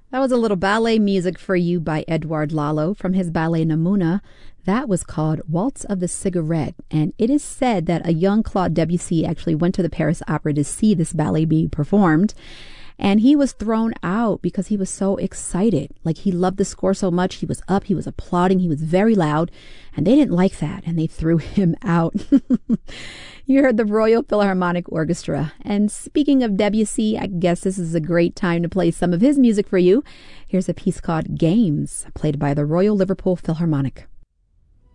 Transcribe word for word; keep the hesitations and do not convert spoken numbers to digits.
That was a little ballet music for you by Edouard Lalo from his ballet Namuna. That was called Waltz of the Cigarette, and it is said that a young Claude Debussy actually went to the Paris Opera to see this ballet being performed, and he was thrown out because he was so excited. Like, he loved the score so much. He was up, he was applauding, he was very loud, and they didn't like that, and they threw him out. You heard the Royal Philharmonic Orchestra. And speaking of Debussy, I guess this is a great time to play some of his music for you. Here's a piece called Games, played by the Royal Liverpool Philharmonic.